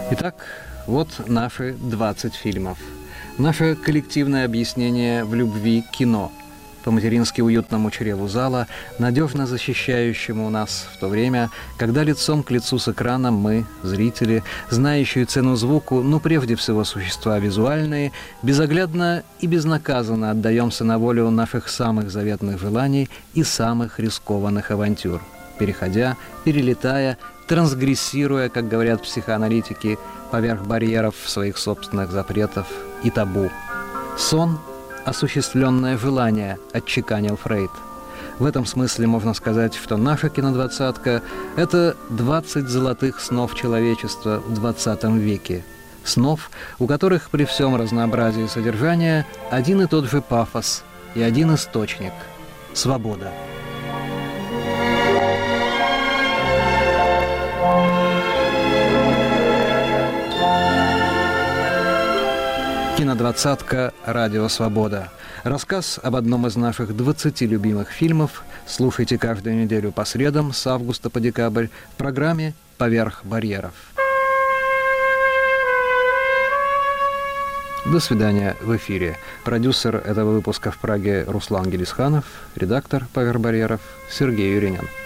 Итак, вот наши 20 фильмов. Наше коллективное объяснение в любви к кино. По-матерински уютному чреву зала, надежно защищающему нас в то время, когда лицом к лицу с экраном мы, зрители, знающие цену звуку, прежде всего существа визуальные, безоглядно и безнаказанно отдаемся на волю наших самых заветных желаний и самых рискованных авантюр, переходя, перелетая, трансгрессируя, как говорят психоаналитики, поверх барьеров своих собственных запретов и табу. Сон – осуществленное желание, отчеканил Фрейд. В этом смысле можно сказать, что наша кинодвадцатка – это 20 золотых снов человечества в 20 веке. Снов, у которых при всем разнообразии содержания один и тот же пафос и один источник – свобода. Кинодвадцатка «Радио Свобода». Рассказ об одном из наших 20 любимых фильмов слушайте каждую неделю по средам с августа по декабрь в программе «Поверх барьеров». До свидания в эфире. Продюсер этого выпуска в Праге Руслан Гелисханов, редактор «Поверх барьеров» Сергей Юринин.